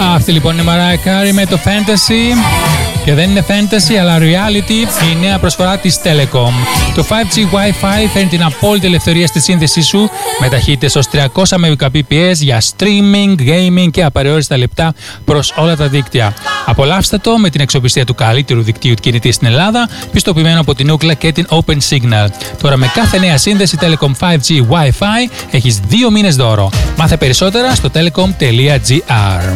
Αυτή λοιπόν είναι η Mariah Carey με το Fantasy. Και δεν είναι fantasy αλλά reality, η νέα προσφορά της Telecom. Το 5G Wi-Fi φέρνει την απόλυτη ελευθερία στη σύνδεσή σου με ταχύτητες ως 300 Mbps για streaming, gaming και απεριόριστα λεπτά προς όλα τα δίκτυα. Απολαύστε το με την αξιοπιστία του καλύτερου δικτύου κινητή στην Ελλάδα, πιστοποιημένο από την Ookla και την Open Signal. Τώρα με κάθε νέα σύνδεση Telecom 5G Wi-Fi έχεις 2 μήνες δώρο. Μάθε περισσότερα στο telecom.gr.